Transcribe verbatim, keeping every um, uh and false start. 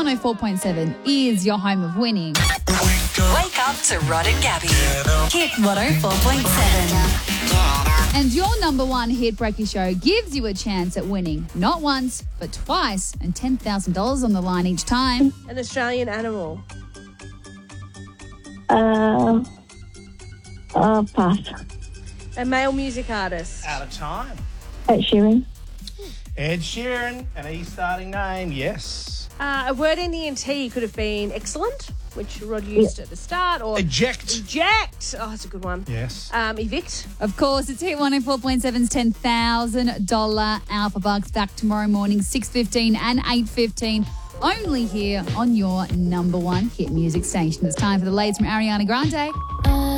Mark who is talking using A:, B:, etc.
A: one oh four point seven is your home of winning.
B: Wake up to Rod and Gabby. Hit one oh four point seven.
A: And your number one hit breaker show gives you a chance at winning not once, but twice, and ten thousand dollars on the line each time.
C: An Australian animal.
D: Uh, uh, pass.
C: A male music artist.
E: Out of time.
D: Ed Sheeran.
E: Ed Sheeran, an E starting name, yes.
C: Uh, a word ending in T could have been excellent, which Rod used at the start, or
E: Eject.
C: eject. Oh, that's a good one.
E: Yes.
C: Um, evict.
A: Of course, it's Hit one oh four point seven's ten thousand dollars Alpha Bucks back tomorrow morning, six fifteen and eight fifteen, only here on your number one hit music station. It's time for the latest from Ariana Grande.